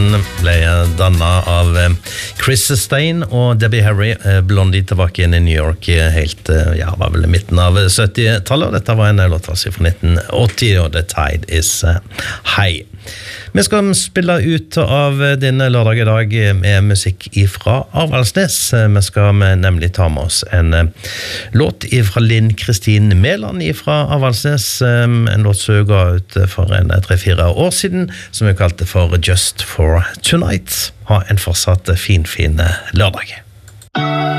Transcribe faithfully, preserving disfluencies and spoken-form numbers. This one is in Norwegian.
Band ble dannet av Chris Stein og Debbie Harry, Blondie, tilbake igjen i New York helt, ja, var vel i midten av syttitallet. Dette var en låt fra nitten åtti, og The Tide Is High. Vi skal spille ut av denne lørdag i dag med musikk fra Avaldsnes. Vi skal nemlig ta med oss en låt fra Linn Kristin Mæland fra Avaldsnes, en låt som ga ut for en tre-fire år siden, som vi kalte for Just For Tonight. Ha en fortsatt fin, fin lørdag.